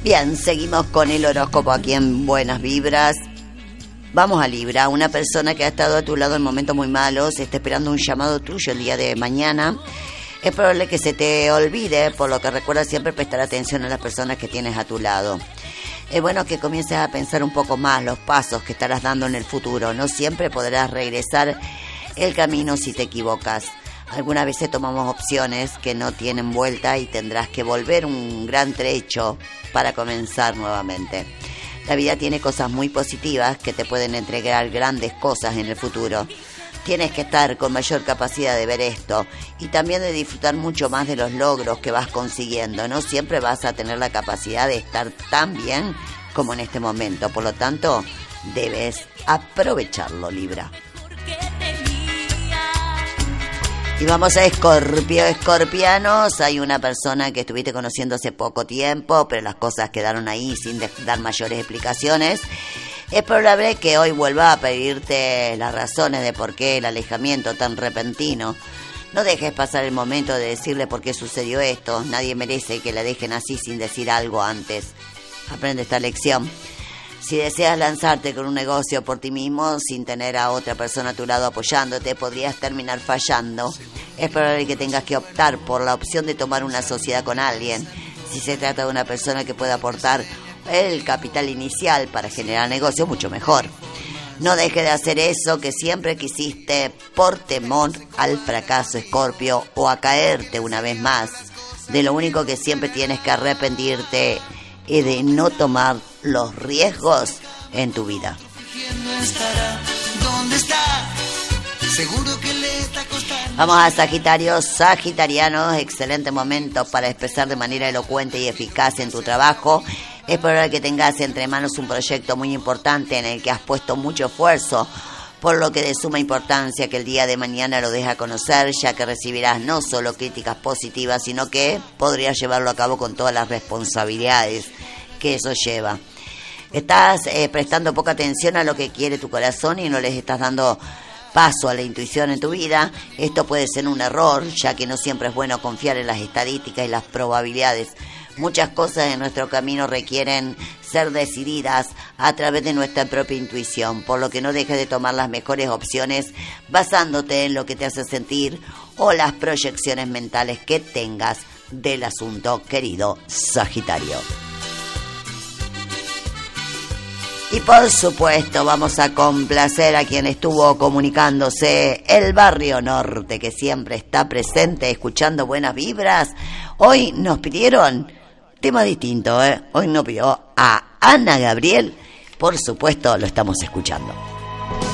Bien, seguimos con el horóscopo aquí en Buenas Vibras. Vamos a Libra, una persona que ha estado a tu lado en momentos muy malos, está esperando un llamado tuyo el día de mañana. Es probable que se te olvide, por lo que recuerda siempre prestar atención a las personas que tienes a tu lado. Es bueno que comiences a pensar un poco más los pasos que estarás dando en el futuro. No siempre podrás regresar el camino si te equivocas. Algunas veces tomamos opciones que no tienen vuelta y tendrás que volver un gran trecho para comenzar nuevamente. La vida tiene cosas muy positivas que te pueden entregar grandes cosas en el futuro. Tienes que estar con mayor capacidad de ver esto y también de disfrutar mucho más de los logros que vas consiguiendo. No siempre vas a tener la capacidad de estar tan bien como en este momento. Por lo tanto, debes aprovecharlo, Libra. Y vamos a Escorpio. Escorpianos, hay una persona que estuviste conociendo hace poco tiempo, pero las cosas quedaron ahí sin dar mayores explicaciones. Es probable que hoy vuelva a pedirte las razones de por qué el alejamiento tan repentino. No dejes pasar el momento de decirle por qué sucedió esto. Nadie merece que la dejen así sin decir algo antes. Aprende esta lección. Si deseas lanzarte con un negocio por ti mismo, sin tener a otra persona a tu lado apoyándote, podrías terminar fallando. Es probable que tengas que optar por la opción de tomar una sociedad con alguien. Si se trata de una persona que pueda aportar el capital inicial para generar negocio, mucho mejor. No dejes de hacer eso que siempre quisiste por temor al fracaso, Escorpio, o a caerte una vez más. De lo único que siempre tienes que arrepentirte es de no tomar los riesgos en tu vida. Vamos a Sagitario. Sagitarianos, excelente momento para expresar de manera elocuente y eficaz en tu trabajo. Es probable que tengas entre manos un proyecto muy importante en el que has puesto mucho esfuerzo, por lo que de suma importancia que el día de mañana lo dejes a conocer, ya que recibirás no solo críticas positivas, sino que podrías llevarlo a cabo con todas las responsabilidades que eso lleva. Estás prestando poca atención a lo que quiere tu corazón y no les estás dando paso a la intuición en tu vida. Esto puede ser un error, ya que no siempre es bueno confiar en las estadísticas y las probabilidades. Muchas cosas en nuestro camino requieren ser decididas a través de nuestra propia intuición, por lo que no dejes de tomar las mejores opciones basándote en lo que te hace sentir o las proyecciones mentales que tengas del asunto, querido Sagitario. Y por supuesto vamos a complacer a quien estuvo comunicándose, el Barrio Norte, que siempre está presente escuchando Buenas Vibras. Hoy nos pidieron tema distinto, Hoy nos pidió a Ana Gabriel. Por supuesto lo estamos escuchando.